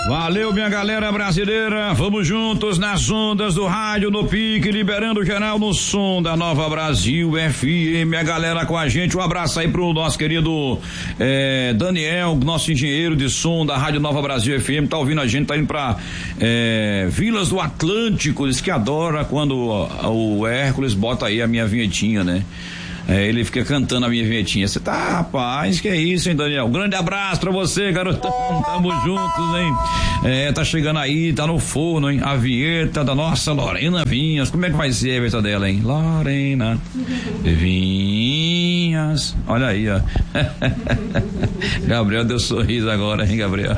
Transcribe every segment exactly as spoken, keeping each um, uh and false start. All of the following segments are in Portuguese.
Valeu, minha galera brasileira, vamos juntos nas ondas do rádio, no pique, liberando geral no som da Nova Brasil F M, a galera com a gente, um abraço aí pro nosso querido eh, Daniel, nosso engenheiro de som da Rádio Nova Brasil F M, tá ouvindo a gente, tá indo pra eh, Vilas do Atlântico, diz que adora quando o, o Hércules bota aí a minha vinhetinha, né? É, ele fica cantando a minha vinhetinha. Você tá, rapaz, que é isso, hein, Daniel? Grande abraço pra você, garotão. Tamo juntos, hein? É, tá chegando aí, tá no forno, hein? A vinheta da nossa Lorena Vinhas. Como é que vai ser a vinheta dela, hein? Lorena Vinhas. Olha aí, ó. Gabriel deu sorriso agora, hein, Gabriel?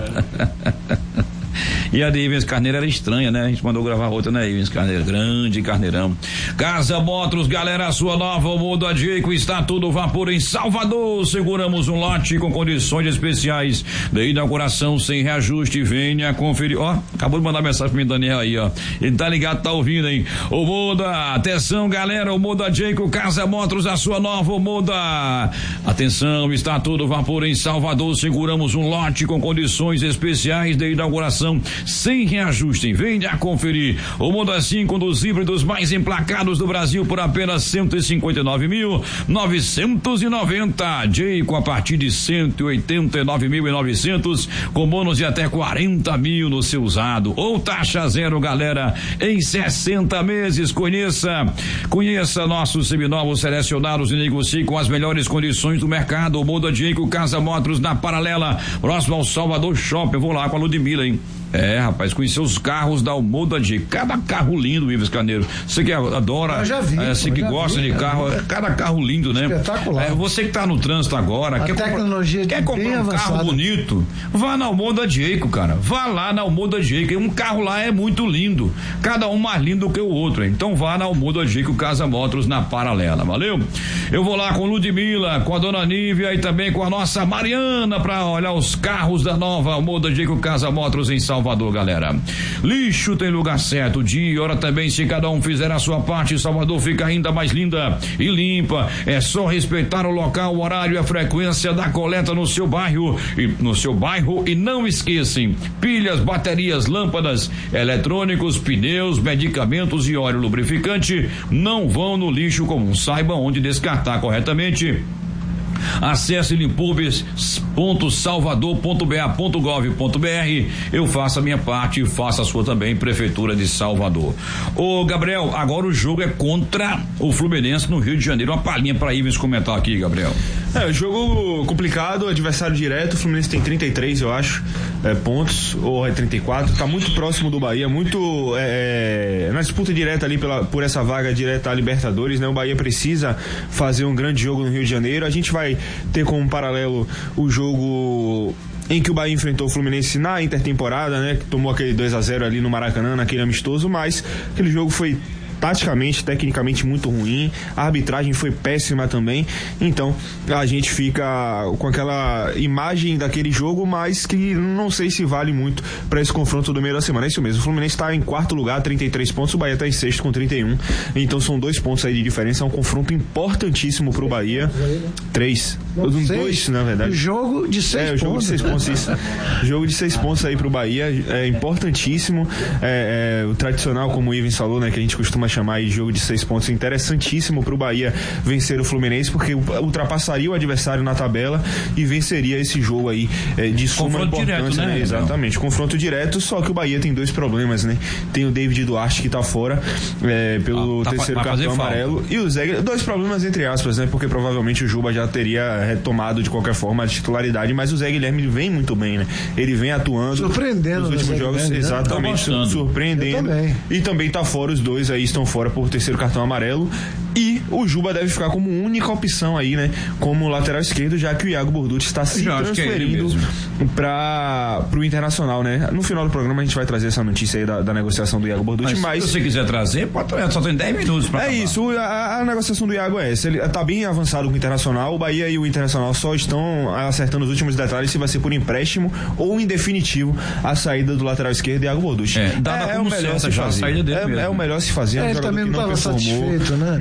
E a de Ivens Carneiro era estranha, né? A gente mandou gravar outra, né, Ivens Carneiro? Grande Carneirão. Casa Motors, galera, a sua nova, o mundo a Jayco, está tudo vapor em Salvador. Seguramos um lote com condições especiais de inauguração sem reajuste. Venha conferir. Ó, acabou de mandar mensagem pro Daniel aí, ó. Ele tá ligado, tá ouvindo, hein? O Muda, atenção, galera, o Muda Jayco, Casa Motors, a sua nova, o Muda. Atenção, está tudo vapor em Salvador. Seguramos um lote com condições especiais de inauguração sem reajuste. Venha conferir o Moda cinco, um dos híbridos mais emplacados do Brasil, por apenas cento e cinquenta e nove mil novecentos e noventa. Jayco a partir de cento e oitenta e nove mil e novecentos, com bônus de até quarenta mil no seu usado, ou taxa zero, galera, em sessenta meses. Conheça, conheça nossos seminovos selecionados e negocie com as melhores condições do mercado. O Moda Jayco, Casa Motors, na Paralela, próximo ao Salvador Shopping. Eu vou lá com a Ludmilla, hein? É, rapaz, conhecer os carros da Moda Jayco. Cada carro lindo, Ives Carneiro. Você que adora, eu já vi, é, você que gosta vi, de carro, é, cada carro lindo, né? Espetacular. É, você que tá no trânsito agora, a quer tecnologia comprar, quer comprar um avançada. Carro bonito, vá na Moda Jayco, cara. Vá lá na Moda Jayco. Um carro lá é muito lindo, cada um mais lindo do que o outro. Então vá na Moda Jayco, Casa Motors, na Paralela, valeu? Eu vou lá com Ludmilla, com a dona Nívia e também com a nossa Mariana pra olhar os carros da nova Moda Jayco, Casa Motors em Salvador. Salvador, galera. Lixo tem lugar certo, dia e hora também. Se cada um fizer a sua parte, Salvador fica ainda mais linda e limpa. É só respeitar o local, o horário e a frequência da coleta no seu bairro e no seu bairro e não esqueçam: pilhas, baterias, lâmpadas, eletrônicos, pneus, medicamentos e óleo lubrificante não vão no lixo comum. Saiba onde descartar corretamente. Acesse limpubes ponto salvador ponto b a ponto gov ponto b r. Eu faço a minha parte e faça a sua também, Prefeitura de Salvador. Ô Gabriel, agora o jogo é contra o Fluminense no Rio de Janeiro. Uma palhinha pra Ivens comentar aqui, Gabriel. É, jogo complicado, adversário direto. O Fluminense tem trinta e três, eu acho, é, pontos, ou é trinta e quatro. Tá muito próximo do Bahia, muito é, na disputa direta ali pela, por essa vaga direta à Libertadores, né? O Bahia precisa fazer um grande jogo no Rio de Janeiro. A gente vai ter como paralelo o jogo em que o Bahia enfrentou o Fluminense na intertemporada, né? Que tomou aquele dois a zero ali no Maracanã, naquele amistoso, mas aquele jogo foi taticamente, tecnicamente muito ruim, a arbitragem foi péssima também, então a gente fica com aquela imagem daquele jogo, mas que não sei se vale muito para esse confronto do meio da semana. É isso mesmo, o Fluminense está em quarto lugar, trinta e três pontos, o Bahia está em sexto com trinta e um, então são dois pontos aí de diferença, é um confronto importantíssimo pro Bahia. Três, um, dois na verdade. Jogo de seis é, pontos. Jogo de seis pontos, isso. Jogo de seis pontos aí pro Bahia, é importantíssimo, é, é, o tradicional, como o Ivens falou, né, que a gente costuma chamar aí de jogo de seis pontos, interessantíssimo pro Bahia vencer o Fluminense, porque ultrapassaria o adversário na tabela e venceria esse jogo aí é, de suma confronto importância, direto, né? né? Exatamente, confronto direto, só que o Bahia tem dois problemas, né? Tem o David Duarte que tá fora é, pelo ah, tá terceiro cartão amarelo falta. E o Zé, dois problemas entre aspas, né? Porque provavelmente o Juba já teria retomado de qualquer forma a titularidade, mas o Zé Guilherme vem muito bem, né? Ele vem atuando surpreendendo nos últimos jogos, Guilherme, exatamente, né? surpreendendo também. E também tá fora, os dois aí estão fora por terceiro cartão amarelo, e o Juba deve ficar como única opção aí, né, como lateral esquerdo, já que o Iago Borducci está se transferindo é para pro Internacional, né? No final do programa a gente vai trazer essa notícia aí da, da negociação do Iago Borducci, mas, mas se você quiser trazer, pode trazer, só tem dez minutos para é acabar. Isso, a, a negociação do Iago é essa, ele tá bem avançado com o Internacional, o Bahia e o Internacional só estão acertando os últimos detalhes se vai ser por empréstimo ou em definitivo a saída do lateral esquerdo Iago Borducci. É, é, é o melhor se fazer. É, é o melhor se fazer, é, um ele jogador também que não não estava satisfeito, né? Não vem jogando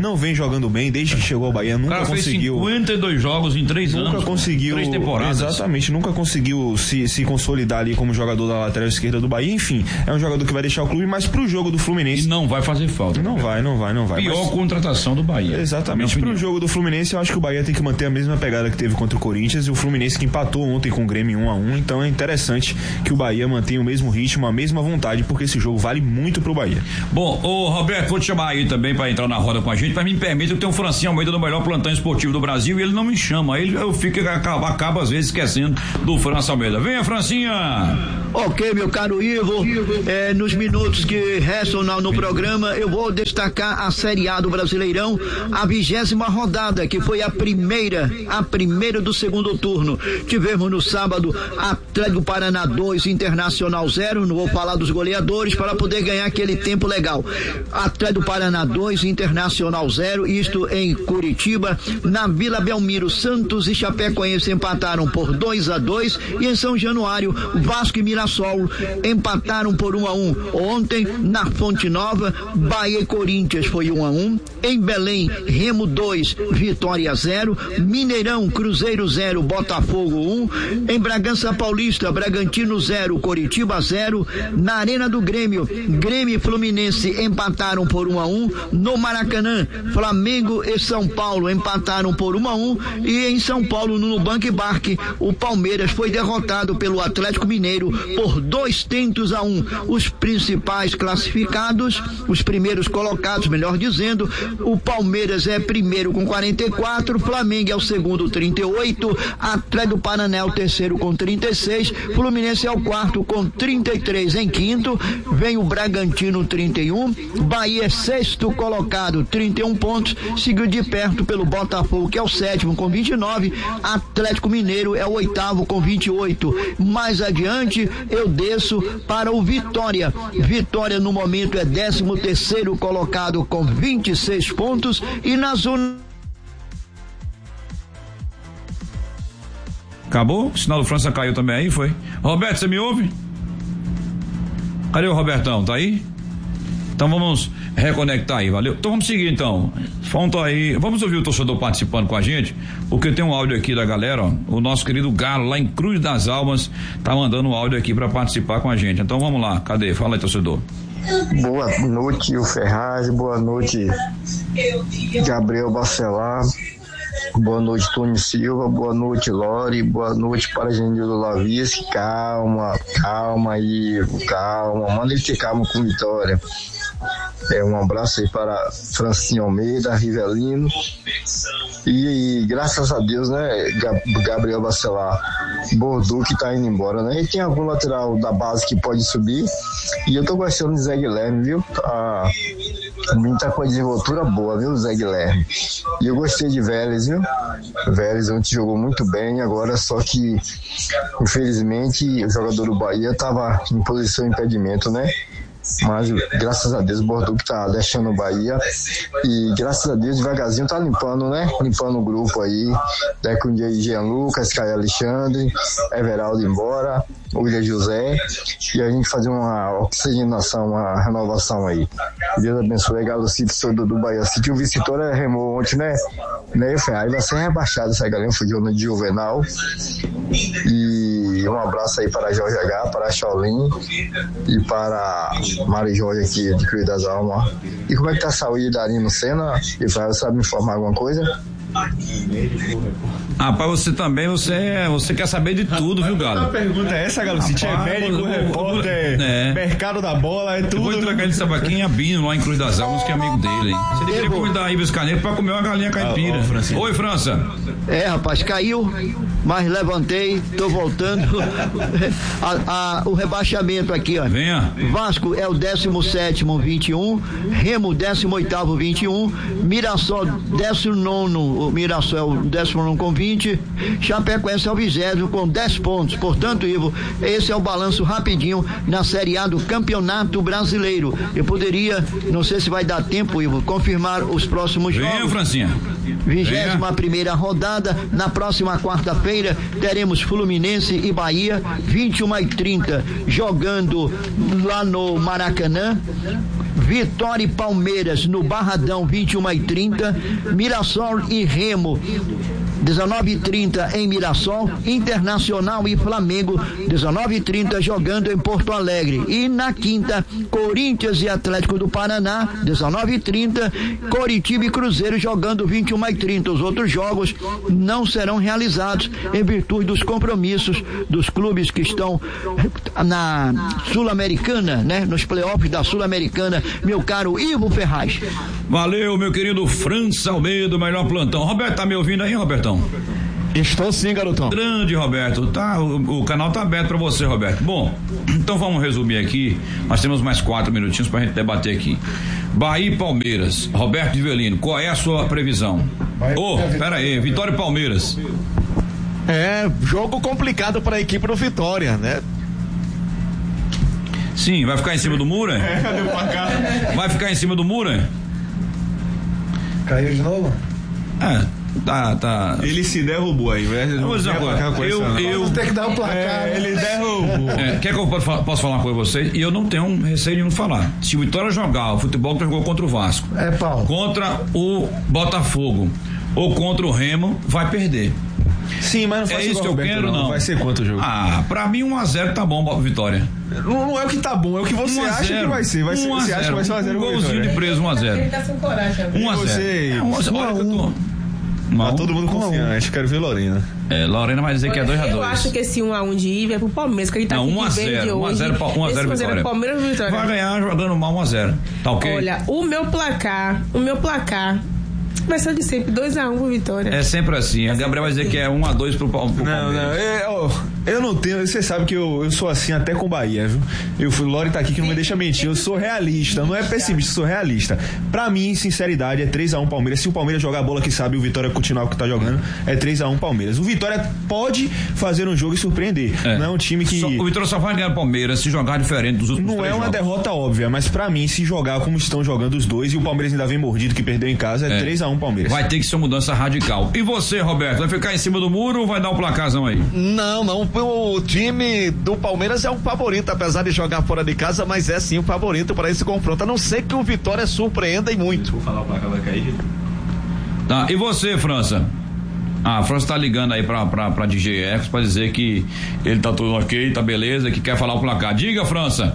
jogando bem desde que chegou ao Bahia, nunca cara conseguiu. Fez cinquenta e dois jogos em três nunca anos. Nunca conseguiu. Três temporadas. Exatamente, nunca conseguiu se, se consolidar ali como jogador da lateral esquerda do Bahia. Enfim, é um jogador que vai deixar o clube, mas pro jogo do Fluminense. E não vai fazer falta. Não vai, não vai, não vai. Pior mas... contratação do Bahia. Exatamente. Pro jogo do Fluminense, eu acho que o Bahia tem que manter a mesma pegada que teve contra o Corinthians, e o Fluminense que empatou ontem com o Grêmio um a um. Então é interessante que o Bahia mantenha o mesmo ritmo, a mesma vontade, porque esse jogo vale muito pro Bahia. Bom, ô Roberto, vou te chamar aí também pra entrar na roda com a gente, mas me permite, eu tenho o Francinho Almeida no melhor plantão esportivo do Brasil e ele não me chama, aí eu fico, acaba, acaba às vezes esquecendo do França Almeida. Venha, Francinha! Ok, meu caro Ivo, é, nos minutos que restam no, no programa, eu vou destacar a Série A do Brasileirão, a vigésima rodada, que foi a primeira, a primeira do segundo turno. Tivemos no sábado Atlético Paraná dois, Internacional zero, não vou falar dos goleadores para poder ganhar aquele tempo legal. Atlético Paraná dois, Internacional zero, isto em Curitiba. Na Vila Belmiro, Santos e Chapecoense empataram por dois a dois, e em São Januário, Vasco e Mirassol empataram por um a um. Ontem, na Fonte Nova, Bahia e Corinthians foi um a um. Em Belém, Remo dois, Vitória zero. Mineirão, Cruzeiro zero, Botafogo um. Em Bragança Paulista, Bragantino zero, Coritiba zero. Na Arena do Grêmio, Grêmio e Fluminense empataram por um a um. No Maracanã, Flamengo e São Paulo empataram por um a um. E em São Paulo, no Nubank Parque, o Palmeiras foi derrotado pelo Atlético Mineiro por dois tentos a um. Os principais classificados, os primeiros colocados, melhor dizendo, o Palmeiras é primeiro com quarenta e quatro, Flamengo é o segundo, trinta e oito, Atlético Paraná é o terceiro com trinta e seis, Fluminense é o quarto com trinta e três. Em quinto vem o Bragantino, trinta e um, Bahia é sexto colocado, trinta e um pontos, seguido de perto pelo Botafogo, que é o sétimo com vinte e nove, Atlético Mineiro é o oitavo com vinte e oito. Mais adiante eu desço para o Vitória. Vitória no momento é décimo terceiro colocado com vinte e seis pontos, e na zona... Acabou? O sinal do França caiu também aí, foi? Roberto, você me ouve? Cadê o Robertão? Tá aí? Então vamos reconectar aí, valeu? Então vamos seguir então. Falta aí, vamos ouvir o torcedor participando com a gente, porque tem um áudio aqui da galera, ó, o nosso querido Galo lá em Cruz das Almas tá mandando um áudio aqui para participar com a gente. Então vamos lá, cadê? Fala aí, torcedor. Boa noite, o Ferraz, boa noite, Gabriel Bacelar, boa noite, Tony Silva, boa noite, Lore, boa noite para Genildo Lavisque. Calma, calma aí, calma, manda ele ter calma com Vitória. É, um abraço aí para Francinho Almeida, Rivelino e, e graças a Deus, né, Gabriel Bacelar, Bordu que tá indo embora, né? E tem algum lateral da base que pode subir, e eu tô gostando de Zé Guilherme, viu? Tá, o menino tá com a desenvoltura boa, viu, Zé Guilherme? E eu gostei de Vélez, viu? Vélez ontem jogou muito bem, agora só que infelizmente o jogador do Bahia tava em posição de impedimento, né? Mas graças a Deus o Bordeaux que tá deixando o Bahia, e graças a Deus devagarzinho tá limpando, né? Limpando o grupo aí, daí com o Jean Lucas, Caio Alexandre, Everaldo embora, William José, e a gente fazer uma oxigenação, uma renovação aí. Deus abençoe, Galo City, todo do Bahia City. O Vitória remou ontem, né? né? Aí vai ser rebaixado essa galera, foi de Juvenal. E um abraço aí para Jorge H, para Shaolin e para Mari Jorge aqui de Cruz das Almas. E como é que tá a saúde da Arino Senna? E você sabe me informar alguma coisa? Rapaz, você também, você, você quer saber de tudo, viu, Galo? A pergunta é essa, Galo? Se é médico, repórter, é. mercado da bola, é tudo. Eu vou entregar ele sabaquinho Abino lá em Cruz das Almas, que é amigo dele, hein? Você deveria convidar a Ives Caneiro pra comer uma galinha caipira. Ah, Oi, França. É, rapaz, caiu, mas levantei, tô voltando. a, a, o rebaixamento aqui, ó. Venha. Vasco é o décimo sétimo, vinte e um. Remo, décimo oitavo, vinte e um. Mirassol, décimo nono. O Mirassol é o décimo nono com vinte. Chapecoense é o vigésimo com dez pontos. Portanto, Ivo, esse é o balanço rapidinho na Série A do Campeonato Brasileiro. Eu poderia, não sei se vai dar tempo, Ivo, confirmar os próximos Venha, jogos. Francinha. Vigésima primeira rodada. Na próxima quarta-feira teremos Fluminense e Bahia, vinte e uma e trinta, jogando lá no Maracanã. Vitória e Palmeiras no Barradão, vinte e uma e trinta. Mirassol e Remo, dezenove e trinta em Mirassol. Internacional e Flamengo, dezenove e trinta, jogando em Porto Alegre. E na quinta, Corinthians e Atlético do Paraná, dezenove e trinta. Coritiba e Cruzeiro jogando vinte e uma e trinta. Os outros jogos não serão realizados em virtude dos compromissos dos clubes que estão na Sul-Americana, né? Nos playoffs da Sul-Americana, meu caro Ivo Ferraz. Valeu, meu querido França Almeida, melhor plantão. Roberto, tá me ouvindo aí, Robertão? Estou sim, garotão. Grande, Roberto. Tá, o, o canal tá aberto pra você, Roberto. Bom, então vamos resumir aqui. Nós temos mais quatro minutinhos pra gente debater aqui. Bahia e Palmeiras. Roberto Rivelino, qual é a sua previsão? Ô, oh, pera aí, Vitória e Palmeiras. É, jogo complicado para a equipe do Vitória, né? Sim, vai ficar em cima do muro? É, cadê o placar? Vai ficar em cima do muro? Caiu de novo? É, tá, tá. Ele se derrubou aí, velho. Vou dizer uma coisa, eu, eu, eu tem que dar o placar. É, ele derrubou. É, quer que eu possa falar uma coisa pra vocês? E eu não tenho receio de não falar. Se o Vitória jogar o futebol que jogou contra o Vasco, é, Paulo, contra o Botafogo ou contra o Remo, vai perder. Sim, mas não faz é isso que eu Roberto, quero, não. não. Vai ser quanto o jogo? Ah, pra mim um a zero tá bom, Vitória. Não, não é o que tá bom, é o que você acha que vai ser. Vai ser você acha que vai ser um a zero. Um golzinho de preso, um a zero. Ele tá sem coragem. um a zero. Olha que eu tô... Tá todo mundo confiante, quero ver Lorena. É, Lorena vai dizer que é dois a dois. Eu acho que esse um a um de Ivo é pro Palmeiras, que ele tá não, aqui um a zero, um a zero, um a zero Vitória. Palmeiras Vitória. Vai ganhar jogando mal um a zero. Tá ok? Olha, o meu placar, o meu placar vai ser de sempre, dois a um pro Vitória. É sempre assim. A Gabriel vai dizer que é um a dois pro, pro Palmeiras. Não, não, eu, eu não tenho, você sabe que eu, eu sou assim até com Bahia, viu? Eu fui, Lori tá aqui que não me deixa mentir, eu sou realista, não é pessimista, sou realista. Pra mim, sinceridade, é três a um Palmeiras. Se o Palmeiras jogar a bola que sabe, o Vitória continuar o que tá jogando, é três a um Palmeiras. O Vitória pode fazer um jogo e surpreender. É. Não é um time que... Só, o Vitória só vai ganhar o Palmeiras se jogar diferente dos últimos Não três é uma jogos. derrota óbvia, mas pra mim, se jogar como estão jogando os dois e o Palmeiras ainda vem mordido que perdeu em casa, é, é. três a um Palmeiras. Vai ter que ser uma mudança radical. E você, Roberto, vai ficar em cima do muro ou vai dar um placarzão aí? Não, não, o time do Palmeiras é um favorito, apesar de jogar fora de casa, mas é sim o favorito para esse confronto, a não ser que o Vitória surpreenda e muito. Vou falar o placar, vai cair. Tá, e você, França? Ah, a França tá ligando aí pra, pra, pra D J X pra dizer que ele tá tudo ok, tá beleza, que quer falar o placar. Diga, França.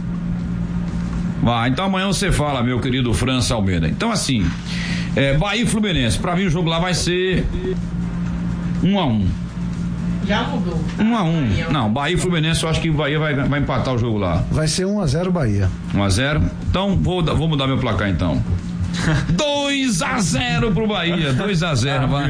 Vai, então amanhã você fala, meu querido França Almeida. Então assim, é, Bahia e Fluminense, pra mim o jogo lá vai ser um a um. Já mudou. Um a um. Não, Bahia e Fluminense, eu acho que o Bahia vai, vai empatar o jogo lá. Vai ser um a zero Bahia. um a zero? Então, vou, vou mudar meu placar então. dois a zero pro Bahia, dois a zero, vai.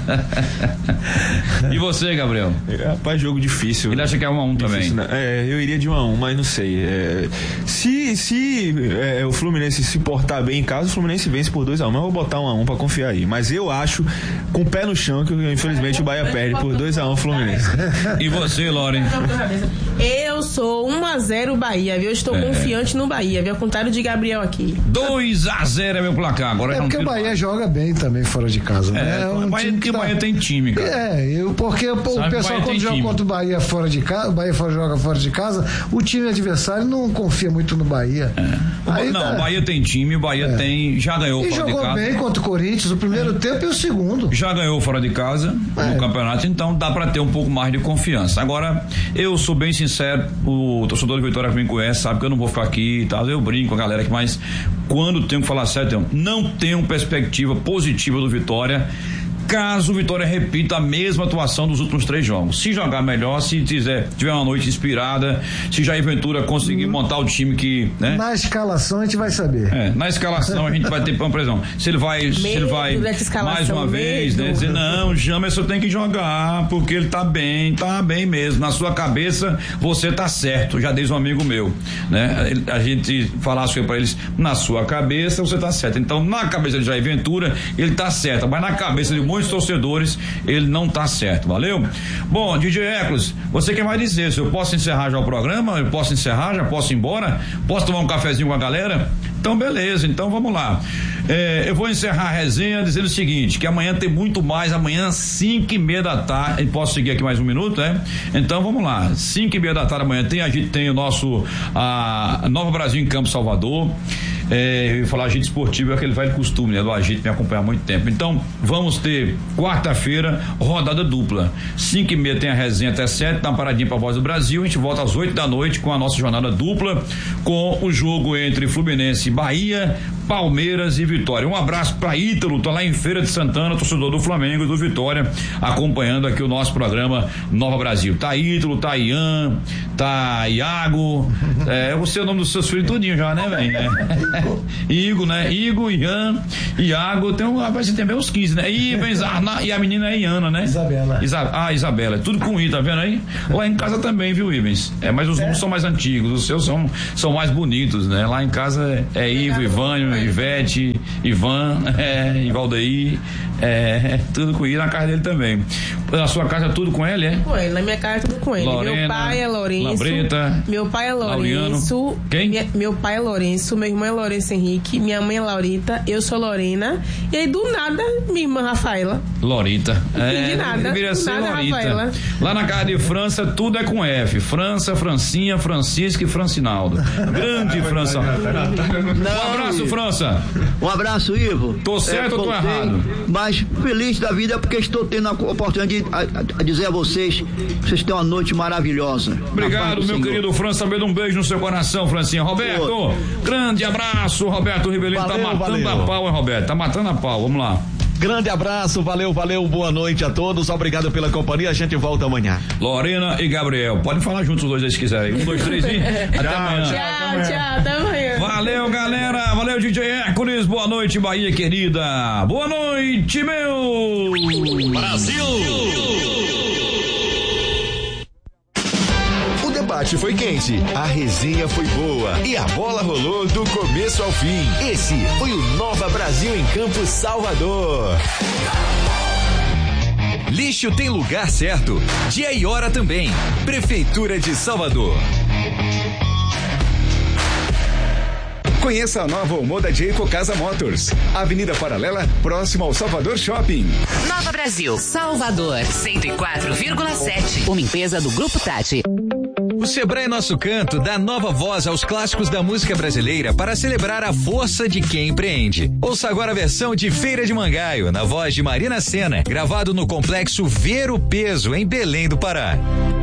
E você, Gabriel? É, rapaz, jogo difícil. Ele acha que é um a um também. Né? É, eu iria de um a um, mas não sei. É, se se é, o Fluminense se portar bem em casa, o Fluminense vence por dois a um, mas eu vou botar um a um pra confiar aí. Mas eu acho, com o pé no chão, que infelizmente o Bahia perde por dois a um o Fluminense. E você, Loren? Eu sou um a zero Bahia, viu? Eu estou é. confiante no Bahia, viu? Ao contrário de Gabriel aqui. dois a zero é meu placar. Agora é porque o Bahia mais. joga bem também fora de casa, né? É, é um Bahia, que o tá... Bahia tem time, cara. É, eu, porque o, o pessoal quando joga time. contra o Bahia fora de casa, o Bahia joga fora de casa, o time adversário não confia muito no Bahia. É. Aí não, tá... o Bahia tem time, o Bahia é. tem, já ganhou e fora de casa. E jogou bem contra o Corinthians, o primeiro é. tempo e o segundo. Já ganhou fora de casa é. no campeonato, então dá pra ter um pouco mais de confiança. Agora, eu sou bem sincero, o torcedor de Vitória que me conhece sabe que eu não vou ficar aqui e tal, eu brinco com a galera aqui, mas quando tenho que falar sério, não tenho perspectiva positiva do Vitória caso o Vitória repita a mesma atuação dos últimos três jogos. Se jogar melhor, se tiver, tiver uma noite inspirada, se Jair Ventura conseguir hum. montar o time que, né? Na escalação a gente vai saber. É, na escalação a gente vai ter uma pressão. Se ele vai, medo se ele vai mais uma vez, né, dizer, não, Jamerson tem que jogar, porque ele tá bem, tá bem mesmo. Na sua cabeça, você tá certo, já diz um amigo meu, né? A gente falasse pra eles, na sua cabeça você tá certo. Então, na cabeça de Jair Ventura, ele tá certo, mas na cabeça de muitos torcedores, ele não tá certo, valeu? Bom, D J Eclos, você quer mais dizer, se eu posso encerrar já o programa, eu posso encerrar, já posso ir embora? Posso tomar um cafezinho com a galera? Então beleza, então vamos lá. É, eu vou encerrar a resenha dizendo o seguinte, que amanhã tem muito mais, amanhã cinco e meia da tarde, posso seguir aqui mais um minuto, né? Então vamos lá, cinco e meia da tarde amanhã tem, a gente tem o nosso a Nova Brasil em Campo Salvador. É, eu ia falar agite esportivo, é aquele velho costume, né? Do agite me acompanha há muito tempo. Então, vamos ter quarta-feira, rodada dupla. cinco e meia tem a resenha até sete, dá uma paradinha pra Voz do Brasil. A gente volta às oito da noite com a nossa jornada dupla, com o jogo entre Fluminense e Bahia, Palmeiras e Vitória. Um abraço pra Ítalo, tá lá em Feira de Santana, torcedor do Flamengo e do Vitória, acompanhando aqui o nosso programa Nova Brasil. Tá Ítalo, tá Ian, tá Iago, é, eu sei o nome dos seus filhos tudinho já, né, velho? É. Igo, né? Igo, Ian, Iago, tem um rapaz, tem bem uns quinze, né? Ivens, Arna, e a menina é Iana, né? Isabela. Isa, ah, Isabela, é tudo com I, tá vendo aí? Lá em casa também, viu, Ivens? É, mas os é. nomes são mais antigos, os seus são, são mais bonitos, né? Lá em casa é, é Ivo, Ivânio, Ivete, Ivan, é, Ivaldaí, é, tudo com I, na casa dele também. Na sua casa é tudo com ele, é? Com ele, na minha casa é tudo com ele. Lorena, meu pai é Lourenço. Labreta, meu pai é Lourenço. Laureano. Quem? Minha, meu pai é Lourenço, meu irmão é Lourenço Henrique, minha mãe é Laurita, eu sou Lorena. E aí, do nada, minha irmã Rafaela. Lorita. É, de nada. Deveria ser nada, Lorita. Rafaela. Lá na casa de França, tudo é com F. França, Francinha, Francisca e Francinaldo. Grande França. Um abraço, França. Um abraço, Ivo. Tô certo é, ou tô errado? Mas feliz da vida porque estou tendo a oportunidade de a, a dizer a vocês, vocês têm uma noite maravilhosa. Obrigado, meu Senhor. querido França, também um beijo no seu coração, Francinha. Roberto, Pô. grande abraço, Roberto Ribelinho, tá matando valeu. a pau, hein, Roberto? Tá matando a pau, vamos lá. Grande abraço, valeu, valeu, boa noite a todos, obrigado pela companhia, a gente volta amanhã. Lorena e Gabriel, podem falar juntos os dois aí se quiserem. Um, dois, três e até tchau, amanhã. Tchau, tchau, até amanhã. Valeu, galera, valeu, D J Hércules, boa noite, Bahia querida. Boa noite, meu Brasil! O debate foi quente, a resenha foi boa e a bola rolou do começo ao fim. Esse foi o Nova Brasil em Campo Salvador. Lixo tem lugar certo, dia e hora também. Prefeitura de Salvador. Conheça a nova Omoda Jayco Casa Motors. Avenida Paralela, próximo ao Salvador Shopping. Nova Brasil, Salvador, cento e quatro vírgula sete. Uma empresa do Grupo Tati. O Sebrae Nosso Canto dá nova voz aos clássicos da música brasileira para celebrar a força de quem empreende. Ouça agora a versão de Feira de Mangaio, na voz de Marina Sena, gravado no complexo Ver o Peso, em Belém do Pará.